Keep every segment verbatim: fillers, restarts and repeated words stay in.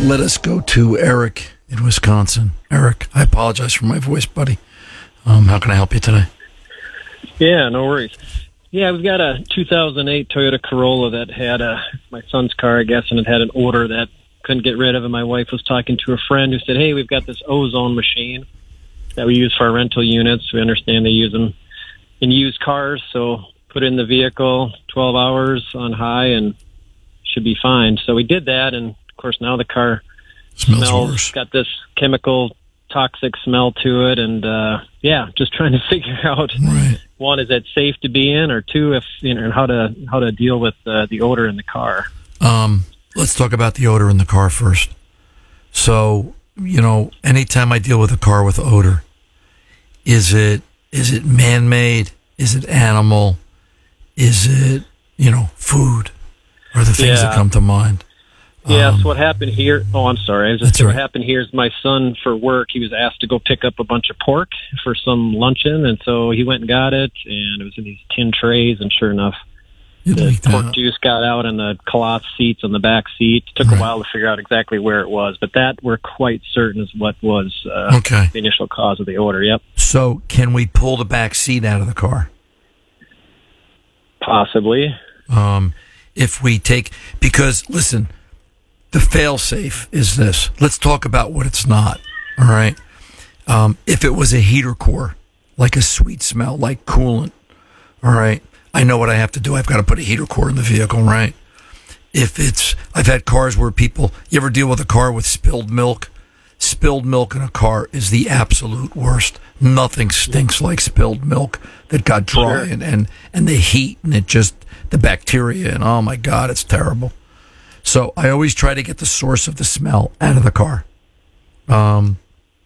let us go to Eric in Wisconsin. Eric, I apologize for my voice, buddy. Um, how can I help you today? Yeah, no worries. Yeah, we've got a two thousand eight Toyota Corolla that had a, my son's car, I guess, and it had an odor that couldn't get rid of. And my wife was talking to a friend who said, hey, we've got this ozone machine that we use for our rental units. We understand they use them in used cars, so put it in the vehicle twelve hours on high and should be fine. So we did that, and of course now the car Smells, smells worse. got this chemical toxic smell to it, and uh yeah just trying to figure out, Right. one, is it safe to be in, or two, if you know how to how to deal with uh, the odor in the car. Um, let's talk about the odor in the car first. So, you know, anytime I deal with a car with odor, is it is it man-made? Is it animal? Is it, you know, food? Are the things Yeah. that come to mind? Yes, Um, what happened here, oh, I'm sorry. I was just That's saying what right. happened here is my son, for work, he was asked to go pick up a bunch of pork for some luncheon, and so he went and got it, and it was in these tin trays, and sure enough, You'd the like pork that. juice got out in the cloth seats on the back seat. It took Right. a while to figure out exactly where it was, but that we're quite certain is what was uh, Okay. the initial cause of the odor. Yep, So, can we pull the back seat out of the car? possibly. Um, if we take, because listen, the fail-safe is this. Let's talk about what it's not. All right. Um, if it was a heater core, like a sweet smell, like coolant, all right, I know what I have to do. I've got to put a heater core in the vehicle, right? If it's, I've had cars where people, you ever deal with a car with spilled milk? Spilled milk in a car is the absolute worst. Nothing stinks like spilled milk that got dry, Sure. and, and, and the heat, and it just, the bacteria, and oh my God, it's terrible. So I always try to get the source of the smell out of the car, um,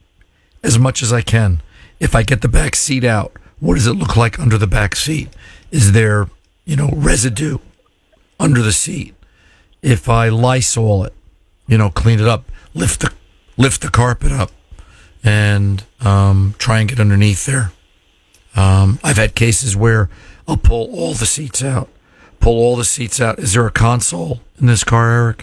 as much as I can. If I get the back seat out, what does it look like under the back seat? Is there, you know, residue under the seat? If I Lysol it, you know, clean it up, lift the lift the carpet up, and um, try and get underneath there. Um, I've had cases where I'll pull all the seats out. Pull all the seats out. Is there a console in this car, Eric?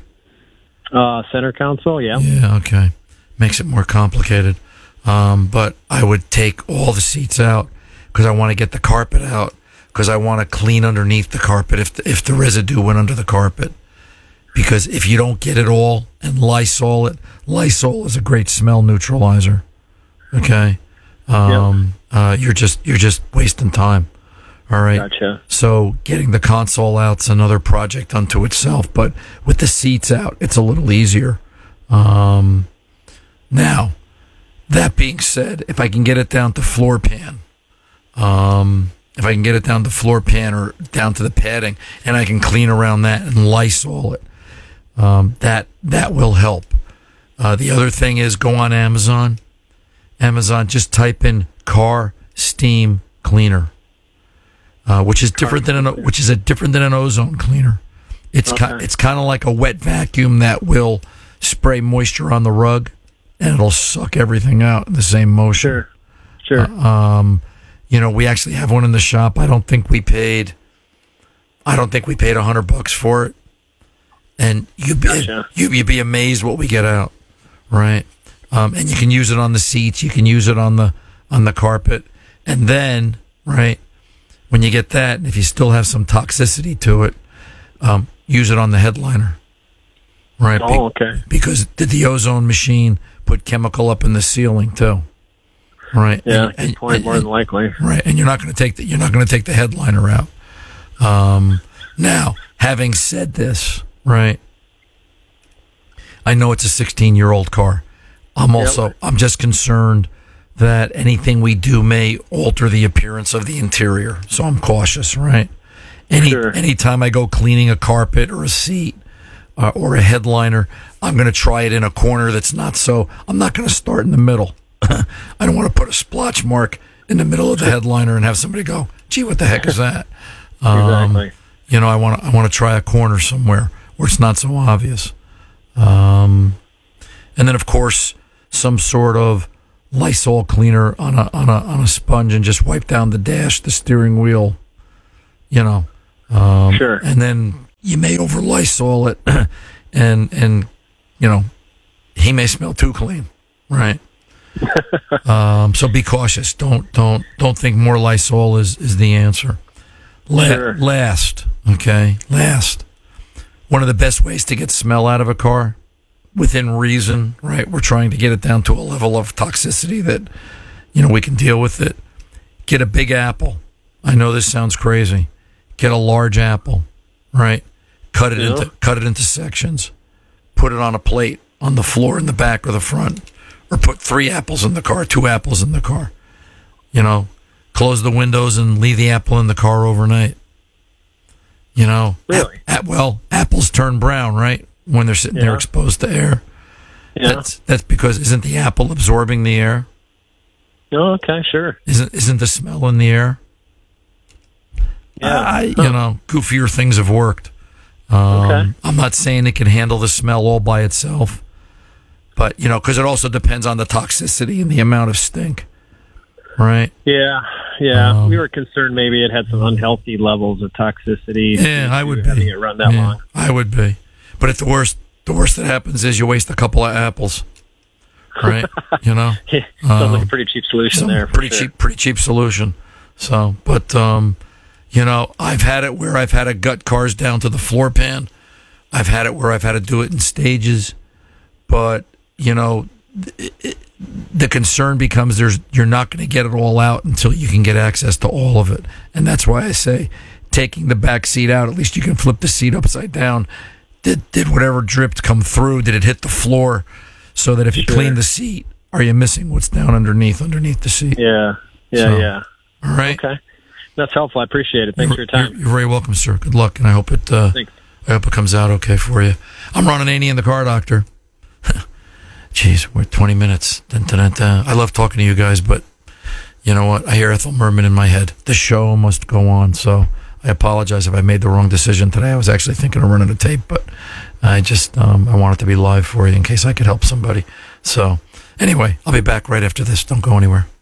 Uh, center console, yeah. Yeah, okay. Makes it more complicated. Um, but I would take all the seats out because I want to get the carpet out, because I want to clean underneath the carpet if the, if the residue went under the carpet. Because if you don't get it all and Lysol it, Lysol is a great smell neutralizer. Okay? Um, Yep. uh, you're just you're just wasting time. All right. Gotcha. So getting the console out's another project unto itself, but with the seats out, it's a little easier. Um, now, that being said, if I can get it down to floor pan, um, if I can get it down to floor pan or down to the padding, and I can clean around that and Lysol it, um, that that will help. Uh, the other thing is go on Amazon. Amazon, just type in car steam cleaner. Uh, which is different than an which is a different than an ozone cleaner. It's Okay. ki- it's kind of like a wet vacuum that will spray moisture on the rug, and it'll suck everything out in the same motion. Sure. Sure. Uh, um, you know, we actually have one in the shop. I don't think we paid. I don't think we paid a hundred bucks for it, and you'd be Gotcha. you, you'd be amazed what we get out, right? Um, and you can use it on the seats. You can use it on the on the carpet, and then right. When you get that, if you still have some toxicity to it, um, use it on the headliner, right? Be- Oh, okay. Because did the ozone machine put chemical up in the ceiling too, right? Yeah, And- good point. and- More than likely. right. And you're not going to take the you're not going to take the headliner out. Um, now, having said this, right? I know it's a sixteen year old car. I'm also Yep. I'm just concerned that anything we do may alter the appearance of the interior. So I'm cautious, right? Any Sure. anytime I go cleaning a carpet or a seat uh, or a headliner, I'm going to try it in a corner that's not so. I'm not going to start in the middle. I don't want to put a splotch mark in the middle of the headliner and have somebody go, "Gee, what the heck is that?" Um, Exactly. You know, I want I want to try a corner somewhere where it's not so obvious. Um, and then, of course, some sort of Lysol cleaner on a on a on a sponge and just wipe down the dash, the steering wheel, you know. Um, Sure. And then you may over Lysol it, and and you know, he may smell too clean, right? um, so be cautious. Don't don't don't think more Lysol is, is the answer. La- Sure. Last, okay, last. One of the best ways to get smell out of a car, within reason, right? We're trying to get it down to a level of toxicity that, you know, we can deal with it. Get a big apple. I know this sounds crazy. Get a large apple, right? Cut it Yeah. into cut it into sections. Put it on a plate on the floor in the back or the front, or put three apples in the car, two apples in the car. You know, close the windows and leave the apple in the car overnight. You know, Really? a- a- well, apples turn brown, right, when they're sitting there Yeah. exposed to air. Yeah. That's that's because isn't the apple absorbing the air? Oh, okay, sure. Isn't isn't the smell in the air? Yeah. I, you know, goofier things have worked. Um, Okay. I'm not saying it can handle the smell all by itself, but you know, because it also depends on the toxicity and the amount of stink, right? Yeah, yeah. Um, we were concerned maybe it had some unhealthy levels of toxicity. Yeah, I would having be. it run that Yeah, long. I would be. But at the worst, the worst that happens is you waste a couple of apples, right? You know, Yeah, sounds like Um, a pretty cheap solution some there. For pretty sure. cheap, pretty cheap solution. So, but um, you know, I've had it where I've had to gut cars down to the floor pan. I've had it where I've had to do it in stages, but you know, it, it, the concern becomes there's you're not going to get it all out until you can get access to all of it, and that's why I say taking the back seat out. At least you can flip the seat upside down. Did did whatever dripped come through? Did it hit the floor? So that if you Sure. clean the seat, are you missing what's down underneath underneth the seat? Yeah, yeah, So, yeah. All right. Okay, that's helpful. I appreciate it. Thanks for your time. You're, you're very welcome, sir. Good luck, and I hope it. Uh, Thanks. I hope it comes out okay for you. I'm Ron Ananian in the car, doctor. Jeez, we're at twenty minutes. Dun, dun, dun, dun. I love talking to you guys, but you know what? I hear Ethel Merman in my head. The show must go on, so I apologize if I made the wrong decision today. I was actually thinking of running a tape, but I just um, I want it to be live for you in case I could help somebody. So anyway, I'll be back right after this. Don't go anywhere.